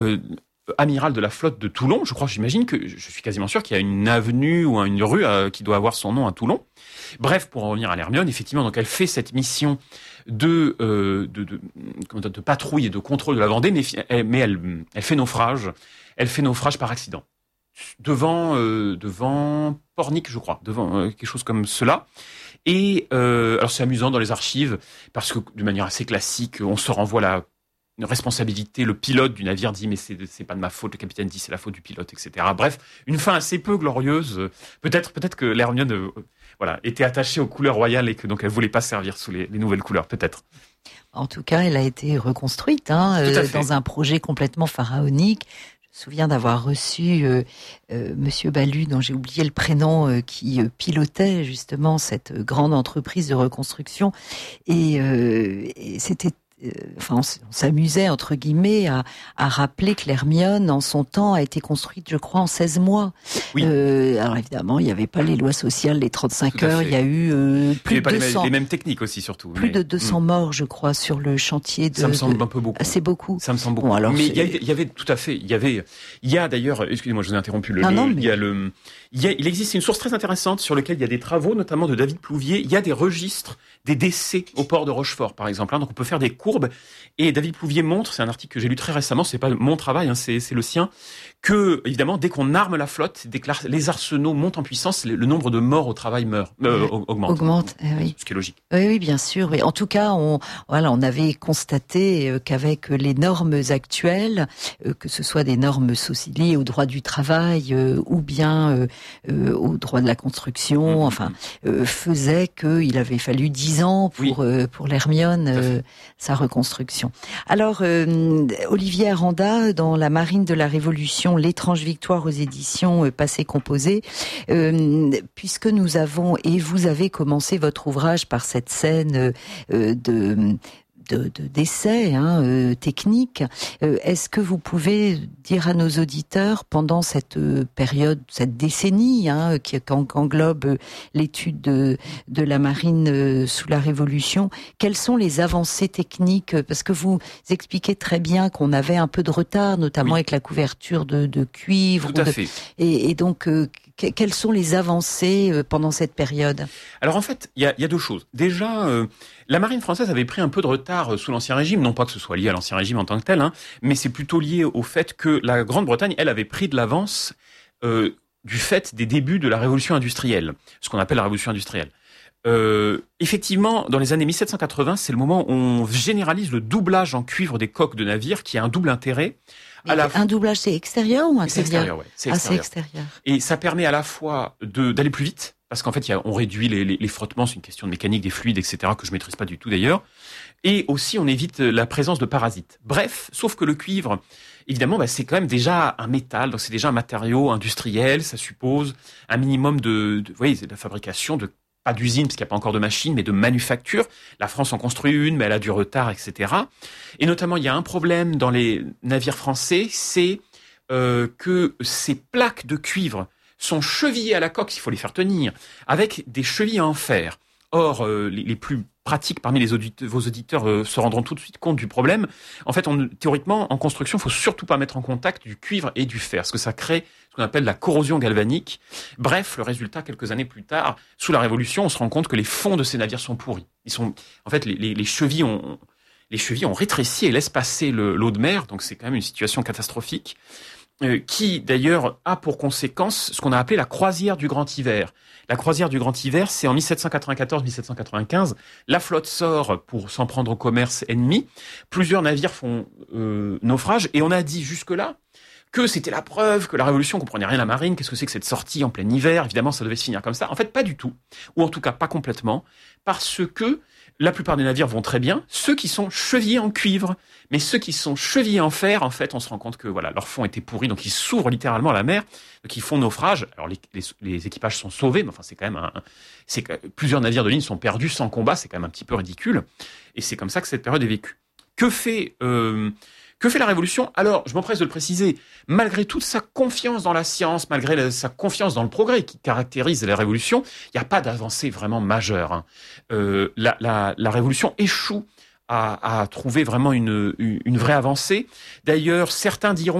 amiral de la flotte de Toulon. Je suis quasiment sûr qu'il y a une avenue ou une rue qui doit avoir son nom à Toulon. Bref, pour en revenir à l'Hermione, effectivement, donc elle fait cette mission de patrouille et de contrôle de la Vendée, mais elle fait naufrage. Elle fait naufrage par accident devant Pornic, je crois, devant quelque chose comme cela. Et alors c'est amusant dans les archives parce que de manière assez classique, on se renvoie la responsabilité. Le pilote du navire dit mais c'est pas de ma faute. Le capitaine dit c'est la faute du pilote, etc. Bref, une fin assez peu glorieuse. Peut-être que l'Hermione était attachée aux couleurs royales et que donc elle voulait pas servir sous les nouvelles couleurs, peut-être. En tout cas, elle a été reconstruite dans un projet complètement pharaonique. Je me souviens d'avoir reçu Monsieur Balu, dont j'ai oublié le prénom, qui pilotait justement cette grande entreprise de reconstruction, et c'était on s'amusait entre guillemets à rappeler que l'Hermione en son temps a été construite, je crois, en 16 mois. Oui. Alors évidemment, il n'y avait pas les lois sociales, les 35 heures, il y a eu plus de 200... les mêmes techniques aussi, surtout. Plus de 200 morts, je crois, sur le chantier de... Ça me semble un peu beaucoup. C'est beaucoup. Ça me semble beaucoup. Bon, alors mais il y avait tout à fait, il y a d'ailleurs, excusez-moi, je vous ai interrompu, il existe une source très intéressante sur laquelle il y a des travaux, notamment de David Plouvier. Il y a des registres des décès au port de Rochefort, par exemple. Donc on peut faire des courbes. Et David Plouvier montre, c'est un article que j'ai lu très récemment, c'est pas mon travail, c'est le sien, que évidemment dès qu'on arme la flotte, dès que les arsenaux montent en puissance, le nombre de morts au travail augmente. Oui. Ce qui est logique. Oui, bien sûr. Oui. En tout cas, on avait constaté qu'avec les normes actuelles, que ce soit des normes liées au droit du travail ou bien au droit de la construction, faisait qu'il avait fallu 10 ans pour l'Hermione, sa reconstruction. Alors, Olivier Aranda, dans La Marine de la Révolution, l'étrange victoire aux éditions Passé Composé, puisque nous avons, et vous avez commencé votre ouvrage par cette scène d'essais techniques. Est-ce que vous pouvez dire à nos auditeurs, pendant cette période, cette décennie qui englobe l'étude de la marine sous la Révolution, quelles sont les avancées techniques? Parce que vous expliquez très bien qu'on avait un peu de retard, notamment avec la couverture de cuivre. Tout à fait. Et donc, quelles sont les avancées pendant cette période? Alors en fait, il y a deux choses. Déjà, la marine française avait pris un peu de retard sous l'Ancien Régime, non pas que ce soit lié à l'Ancien Régime en tant que tel, mais c'est plutôt lié au fait que la Grande-Bretagne, elle, avait pris de l'avance du fait des débuts de la Révolution industrielle, ce qu'on appelle la Révolution industrielle. Effectivement, dans les années 1780, c'est le moment où on généralise le doublage en cuivre des coques de navires, qui a un double intérêt. Un doublage, c'est extérieur ou intérieur? C'est extérieur, ouais. C'est extérieur. Et ça permet à la fois d'aller plus vite, parce qu'en fait, on réduit les frottements, c'est une question de mécanique des fluides, etc., que je maîtrise pas du tout d'ailleurs. Et aussi, on évite la présence de parasites. Bref, sauf que le cuivre, évidemment, c'est quand même déjà un métal, donc c'est déjà un matériau industriel, ça suppose un minimum de la fabrication de, pas d'usine, parce qu'il n'y a pas encore de machine, mais de manufacture. La France en construit une, mais elle a du retard, etc. Et notamment, il y a un problème dans les navires français, c'est que ces plaques de cuivre sont chevillées à la coque, il faut les faire tenir, avec des chevilles en fer. Or, les plus pratiques parmi vos auditeurs se rendront tout de suite compte du problème. En fait, théoriquement, en construction, il faut surtout pas mettre en contact du cuivre et du fer, parce que ça crée ce qu'on appelle la corrosion galvanique. Bref, le résultat, quelques années plus tard, sous la Révolution, on se rend compte que les fonds de ces navires sont pourris. En fait, les chevilles ont rétréci et laissent passer l'eau de mer, donc c'est quand même une situation catastrophique. Qui d'ailleurs a pour conséquence ce qu'on a appelé la croisière du Grand Hiver. La croisière du Grand Hiver, c'est en 1794-1795. La flotte sort pour s'en prendre au commerce ennemi. Plusieurs navires font naufrage et on a dit jusque-là que c'était la preuve que la Révolution comprenait rien à la marine. Qu'est-ce que c'est que cette sortie en plein hiver? Évidemment, ça devait se finir comme ça. En fait, pas du tout. Ou en tout cas, pas complètement. Parce que la plupart des navires vont très bien, ceux qui sont chevillés en cuivre. Mais ceux qui sont chevillés en fer, en fait, on se rend compte que leur fond était pourri, donc ils s'ouvrent littéralement à la mer, donc ils font naufrage. Alors les équipages sont sauvés, mais enfin c'est quand même plusieurs navires de ligne sont perdus sans combat, c'est quand même un petit peu ridicule. Et c'est comme ça que cette période est vécue. Que fait la Révolution? Alors, je m'empresse de le préciser, malgré toute sa confiance dans la science, malgré sa confiance dans le progrès qui caractérise la Révolution, il n'y a pas d'avancée vraiment majeure. La Révolution échoue a trouvé vraiment une vraie avancée. D'ailleurs, certains diront